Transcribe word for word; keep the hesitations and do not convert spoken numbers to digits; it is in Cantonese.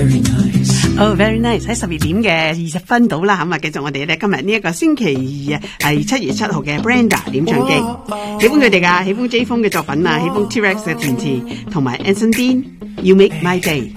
very nice. Oh, very nice！ 喺十二點嘅二十分到啦，咁啊，繼續我哋咧今日呢一個星期二啊，係七月七號嘅 Brenda 點唱機，喜歡佢哋噶，喜歡 J 風嘅作品啊，喜歡 T-Rex 嘅填詞，同埋 Anson Dean，You Make My Day。